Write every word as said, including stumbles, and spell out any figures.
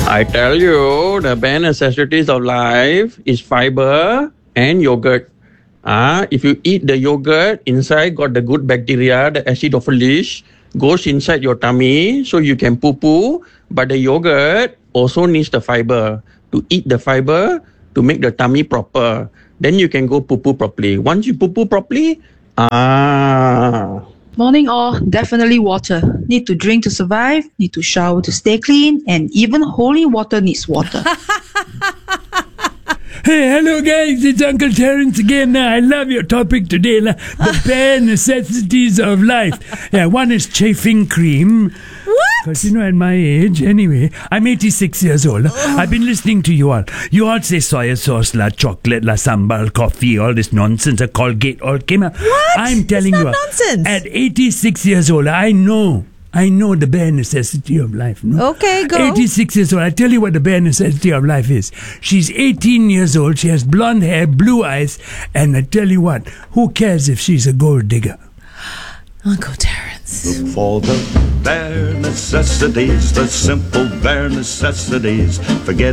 I tell you, the bare necessities of life is fiber and yogurt. Ah, if you eat the yogurt, inside got the good bacteria, the acidophilus, goes inside your tummy so you can poo-poo. But the yogurt also needs the fiber. To eat the fiber, to make the tummy proper. Then you can go poo-poo properly. Once you poo-poo properly, ah... Morning all, definitely water. Need to drink to survive, need to shower to stay clean, and even holy water needs water. Hey, hello guys, it's Uncle Terence again. Uh, I love your topic today, uh, the bare necessities of life. Yeah, one is chafing cream. What? Because, you know, at my age, anyway, I'm eighty-six years old. Oh. I've been listening to you all. You all say soya sauce, la chocolate, la sambal, coffee, all this nonsense, a Colgate, all came out. What? I'm telling it's you, not nonsense. At eighty-six years old, I know. I know the bare necessity of life. No? Okay, go. eighty-six years old. I tell you what the bare necessity of life is. She's eighteen years old. She has blonde hair, blue eyes. And I tell you what, who cares if she's a gold digger? Uncle Terence. Look for the bare necessities, the simple bare necessities. Forget